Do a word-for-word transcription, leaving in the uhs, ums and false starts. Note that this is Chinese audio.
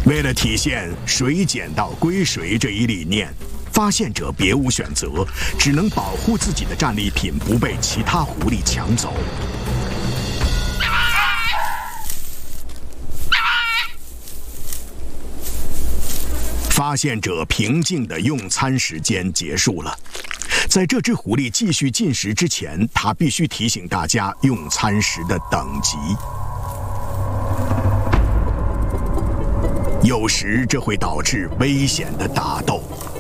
为了体现谁捡到归谁这一理念，发现者别无选择，只能保护自己的战利品不被其他狐狸抢走。发现者平静的用餐时间结束了。在这只狐狸继续进食之前，他必须提醒大家用餐时的等级。有时这会导致危险的打斗。